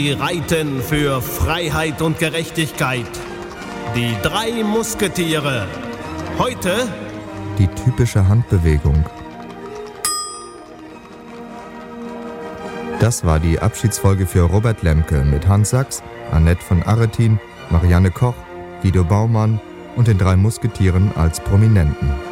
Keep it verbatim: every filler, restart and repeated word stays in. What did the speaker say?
Sie reiten für Freiheit und Gerechtigkeit. Die drei Musketiere. Heute die typische Handbewegung. Das war die Abschiedsfolge für Robert Lemke mit Hans Sachs, Annette von Aretin, Marianne Koch, Guido Baumann und den drei Musketieren als Prominenten.